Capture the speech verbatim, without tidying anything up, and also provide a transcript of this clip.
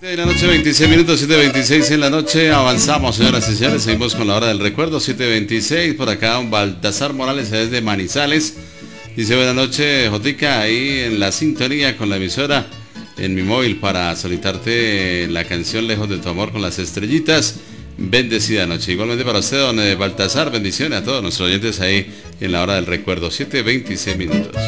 De la noche, veintiséis minutos, siete veintiséis en la noche. Avanzamos, señoras y señores. Seguimos con la hora del recuerdo, siete veintiséis. Por acá, un Baltasar Morales desde Manizales. Dice, buenas noches, Jotica, ahí en la sintonía con la emisora en mi móvil para solicitarte la canción Lejos de tu amor con las estrellitas. Bendecida noche. Igualmente para usted, don Baltasar, bendiciones a todos nuestros oyentes ahí en la hora del recuerdo, siete veintiséis minutos.